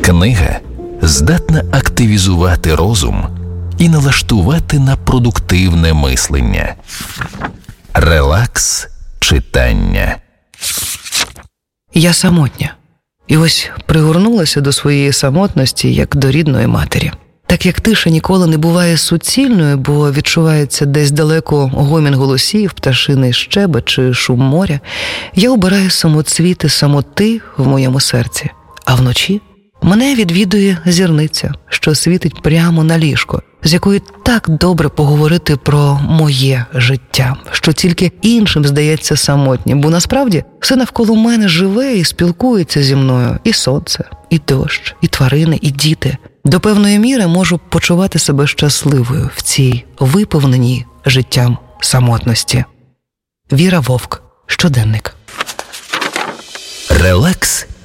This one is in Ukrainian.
Книга здатна активізувати розум і налаштувати на продуктивне мислення. Релакс читання. Я самотня. І ось пригорнулася до своєї самотності, як до рідної матері. Так як тиша ніколи не буває суцільною, бо відчувається десь далеко гомін голосів, пташиний щебет чи шум моря, я обираю самоцвіти самоти в моєму серці. А вночі мене відвідує зірниця, що світить прямо на ліжко, з якою так добре поговорити про моє життя, що тільки іншим здається самотнім, бо насправді все навколо мене живе і спілкується зі мною. І сонце, і дощ, і тварини, і діти. До певної міри можу почувати себе щасливою в цій виповненій життям самотності. Віра Вовк. Щоденник. Релакс